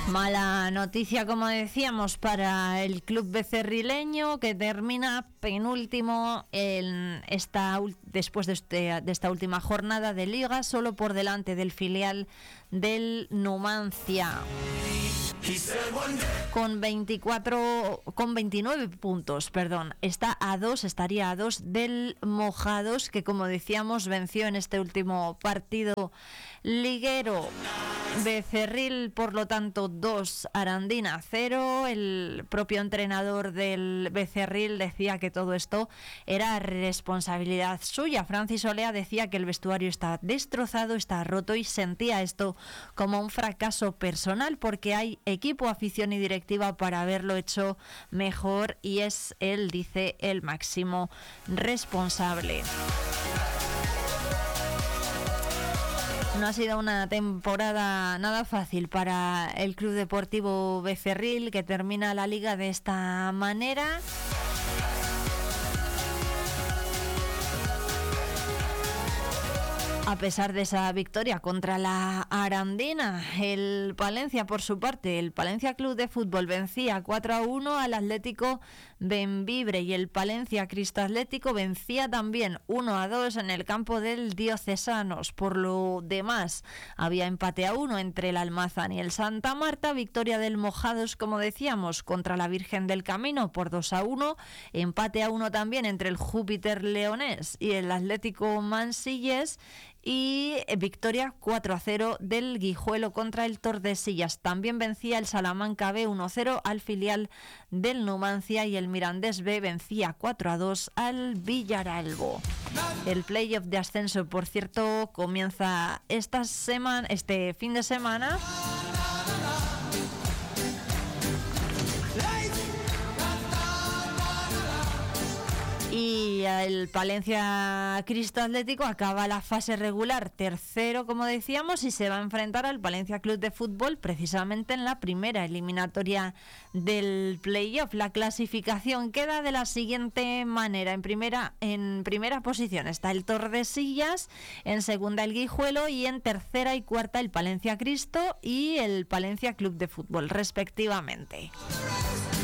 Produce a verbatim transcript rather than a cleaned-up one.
Mala noticia, como decíamos, para el club becerrileño, que termina penúltimo en esta, después de, este, de esta última jornada de liga, solo por delante del filial del Numancia. Con veinticuatro, con veintinueve puntos, perdón, está a dos, estaría a dos del Mojados, que como decíamos venció en este último partido liguero. Becerril, por lo tanto, dos, Arandina cero. El propio entrenador del Becerril decía que todo esto era responsabilidad suya. Francis Olea decía que el vestuario está destrozado, está roto y sentía esto como un fracaso personal, porque hay equipo, afición y directiva para haberlo hecho mejor, y es él, dice, el máximo responsable. No ha sido una temporada nada fácil para el Club Deportivo Becerril, que termina la liga de esta manera. A pesar de esa victoria contra la Arandina, el Palencia, por su parte, el Palencia Club de Fútbol vencía cuatro a uno al Atlético Bembibre, y el Palencia Cristo Atlético vencía también uno a dos en el campo del Diocesanos. Por lo demás, había empate a uno entre el Almazán y el Santa Marta, victoria del Mojados, como decíamos, contra la Virgen del Camino por dos a uno, empate a uno también entre el Júpiter Leonés y el Atlético Mansilles, y victoria cuatro a cero del Guijuelo contra el Tordesillas. También vencía el Salamanca B uno a cero al filial del Numancia, y el Mirandés B vencía cuatro a dos al Villaralbo. El playoff de ascenso, por cierto, comienza esta semana, este fin de semana. Y el Palencia Cristo Atlético acaba la fase regular tercero, como decíamos, y se va a enfrentar al Palencia Club de Fútbol precisamente en la primera eliminatoria del playoff. La clasificación queda de la siguiente manera: en primera, en primera posición está el Tordesillas, en segunda el Guijuelo, y en tercera y cuarta el Palencia Cristo y el Palencia Club de Fútbol, respectivamente.